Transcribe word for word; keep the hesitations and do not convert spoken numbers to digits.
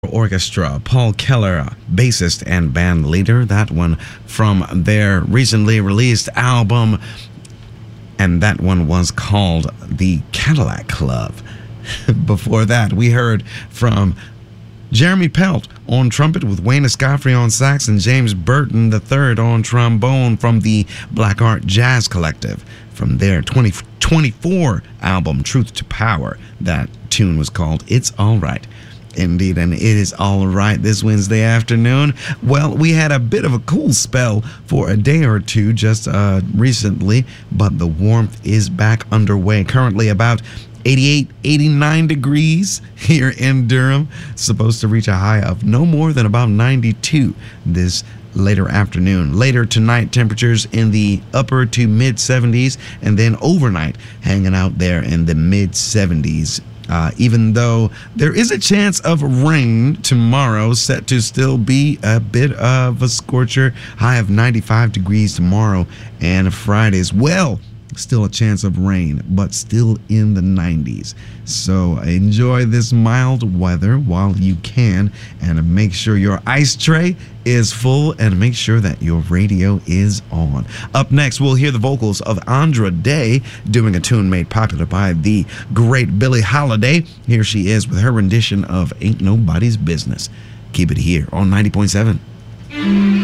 Orchestra, Paul Keller, bassist and band leader. That one from their recently released album, and that one was called The Cadillac Club. Before that, we heard from Jeremy Pelt on trumpet with Wayne Escoffery on sax and James Burton the third on trombone from the Black Art Jazz Collective. From their twenty twenty-four album, Truth to Power, that tune was called It's All Right. Indeed, and it is all right this Wednesday afternoon. Well, we had a bit of a cool spell for a day or two just uh, recently, but the warmth is back underway. Currently about eighty-eight, eighty-nine degrees here in Durham. Supposed to reach a high of no more than about ninety-two this later afternoon. Later tonight, temperatures in the upper to mid seventies, and then overnight hanging out there in the mid seventies. Uh, even though there is a chance of rain tomorrow, set to still be a bit of a scorcher, high of ninety-five degrees tomorrow and Friday as well. Still a chance of rain, but still in the nineties. So enjoy this mild weather while you can, and make sure your ice tray is full, and make sure that your radio is on. Up next, we'll hear the vocals of Andra Day doing a tune made popular by the great Billie Holiday. Here she is with her rendition of Ain't Nobody's Business. Keep it here on ninety point seven.